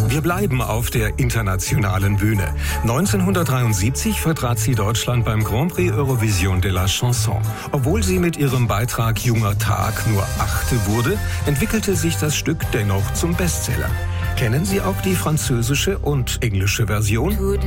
Wir bleiben auf der internationalen Bühne. 1973 vertrat sie Deutschland beim Grand Prix Eurovision de la Chanson. Obwohl sie mit ihrem Beitrag Junger Tag nur 8. wurde, entwickelte sich das Stück dennoch zum Bestseller. Kennen Sie auch die französische und englische Version?